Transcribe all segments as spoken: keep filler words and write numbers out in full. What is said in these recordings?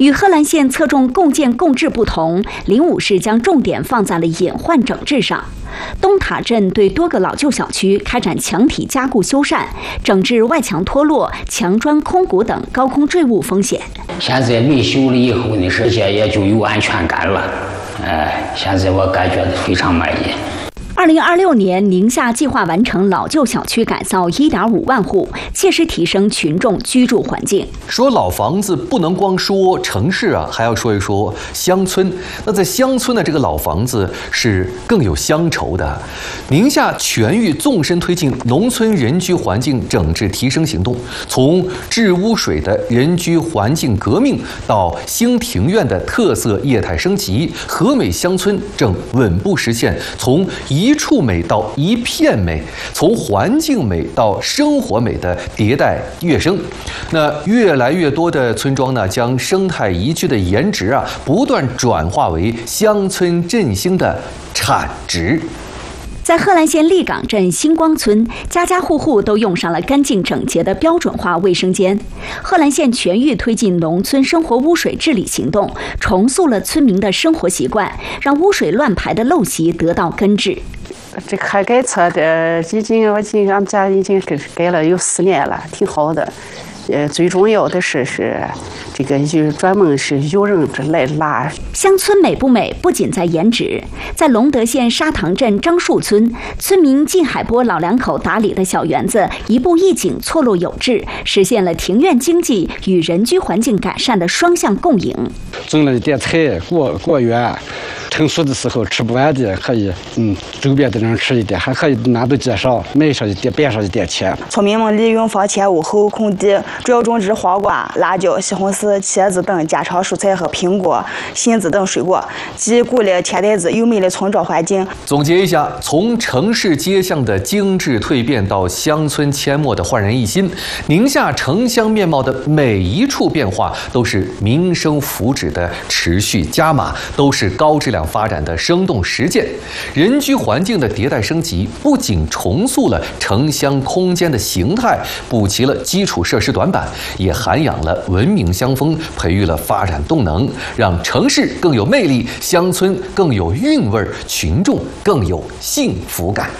与贺兰县侧重共建共治不同，灵武市将重点放在了隐患整治上。东塔镇对多个老旧小区开展墙体加固修缮，整治外墙脱落、墙砖空鼓等高空坠物风险。 现在维修了以后呢，这些也就有安全感了。哎，现在我感觉非常满意。 二零二六年，宁夏计划完成老旧小区改造一点五万户，切实提升群众居住环境。 说老房子不能光说城市啊，还要说一说乡村。那在乡村的这个老房子是更有乡愁的。宁夏全域纵深推进农村人居环境整治提升行动，从治污水的人居环境革命到兴庭院的特色业态升级，和美乡村正稳步实现从一处美到一片美，从环境美到生活美的迭代跃升。那越来越多的村庄呢，将生态宜居的颜值啊，不断转化为乡村振兴的产值。 在贺兰县立岗镇星光村，家家户户都用上了干净整洁的标准化卫生间。贺兰县全域推进农村生活污水治理行动，重塑了村民的生活习惯，让污水乱排的陋习得到根治。 这还改厕的，已经我进俺们家已经改了有四年了，挺好的。呃，最重要的是是这个有专门是有人来拉。 乡村美不美，不仅在颜值，在隆德县沙塘镇樟树村，村民靳海波老两口打理的小园子，一步一景，错落有致，实现了庭院经济与人居环境改善的双向共赢。 种了一点菜，过过园。成熟的时候吃不完的可以，嗯，周边的人吃一点，还可以哪都介绍，卖上一点，变上一点钱。 村民们利用房前屋后空地，主要种植黄瓜、辣椒、西红柿、茄子等家常蔬菜和苹果、杏子等水果，既顾了千代子优美的村庄环境。 总结一下，从城市街巷的精致蜕变到乡村阡陌的焕然一新，宁夏城乡面貌的每一处变化都是民生福祉的持续加码，都是高质量发展的生动实践。人居环境的迭代升级，不仅重塑了城乡空间的形态，补齐了基础设施短板，也涵养了文明乡风，培育了发展动能，让城市更有魅力，乡村更有韵味，群众更有幸福感。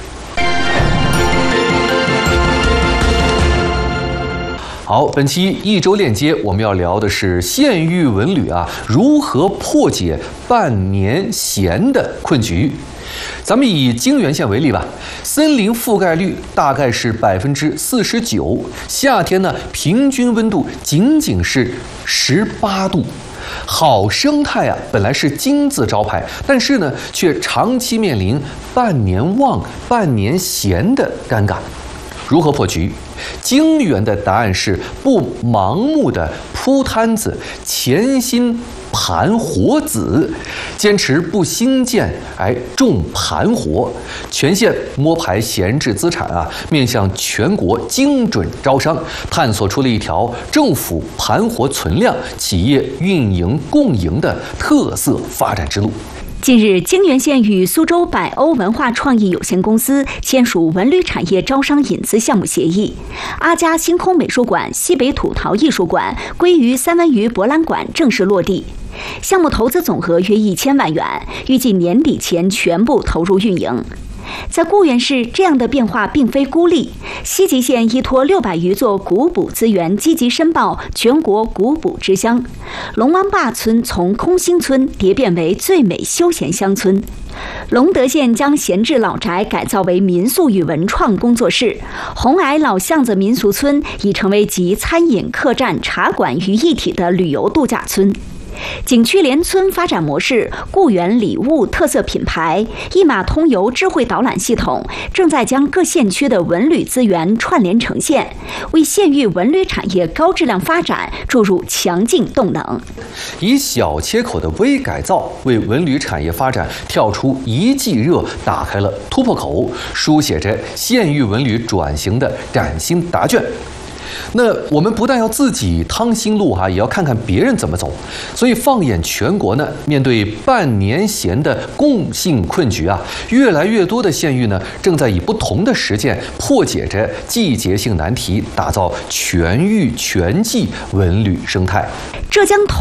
好，本期一周链接我们要聊的是县域文旅啊，如何破解半年闲的困局。咱们以泾源县为例吧，森林覆盖率大概是百分之四十九，夏天呢平均温度仅仅是十八度。好生态啊，本来是金字招牌，但是呢，却长期面临半年旺、半年闲的尴尬。如何破局？泾源的答案是不盲目的铺摊子，潜心盘活子，坚持不兴建，哎，重盘活。全县摸排闲置资产啊，面向全国精准招商，探索出了一条政府盘活存量、企业运营共赢的特色发展之路。 近日，泾源县与苏州百欧文化创意有限公司签署文旅产业招商引资项目协议。阿佳星空美术馆、西北土陶艺术馆、鲑鱼三文鱼博览馆正式落地，项目投资总额约一千万元，预计年底前全部投入运营。在固原市，这样的变化并非孤立。西吉县依托六百余座古堡资源，积极申报全国古堡之乡。龙王坝村从空心村蝶变为最美休闲乡村。隆德县将闲置老宅改造为民宿与文创工作室。红崖老巷子民俗村已成为集餐饮、客栈、茶馆于一体的旅游度假村。景区联村发展模式、固原礼物特色品牌、一码通游智慧导览系统，正在将各县区的文旅资源串联成县，为县域文旅产业高质量发展注入强劲动能。 以小切口的微改造，为文旅产业发展跳出一季热打开了突破口，书写着县域文旅转型的崭新答卷。那我们不但要自己趟新路哈，也要看看别人怎么走。所以放眼全国呢，面对半年闲的共性困局啊，越来越多的县域呢，正在以不同的实践破解着季节性难题，打造全域全季文旅生态。 浙江